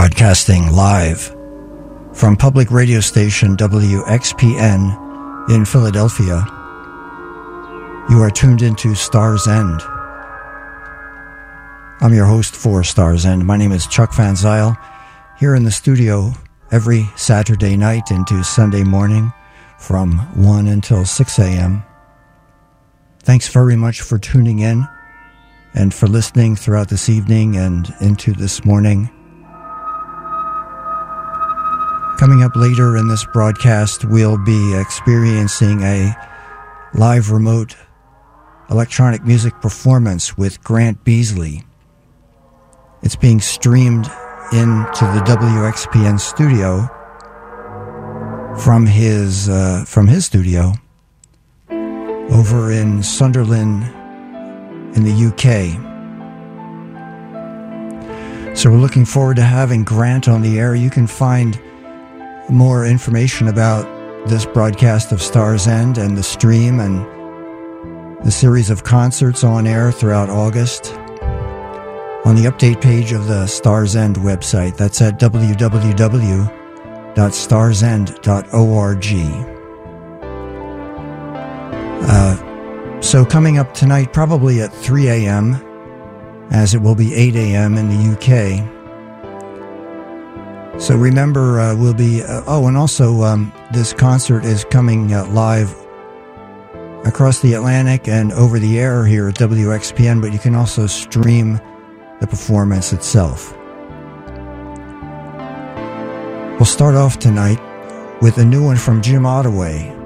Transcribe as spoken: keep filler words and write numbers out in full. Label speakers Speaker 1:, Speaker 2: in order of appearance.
Speaker 1: Broadcasting live from public radio station W X P N in Philadelphia. You are tuned into Star's End. I'm your host for Star's End. My name is Chuck Van Zyl, here in the studio every Saturday night into Sunday morning from one until six a.m. Thanks very much for tuning in and for listening throughout this evening and into this morning. Coming up later in this broadcast, we'll be experiencing a live remote electronic music performance with Grant Beasley. It's being streamed into the W X P N studio from his uh, from his studio over in Sunderland in the U K. So we're looking forward to having Grant on the air. You can find more information about this broadcast of Star's End and the stream and the series of concerts on air throughout August on the update page of the Star's End website. That's at w w w dot stars end dot org. Uh, so coming up tonight, probably at three a.m., as it will be eight a.m. in the U K. So remember, uh, we'll be... Uh, oh, and also, um, this concert is coming uh, live across the Atlantic and over the air here at W X P N, but you can also stream the performance itself. We'll start off tonight with a new one from Jim Ottaway.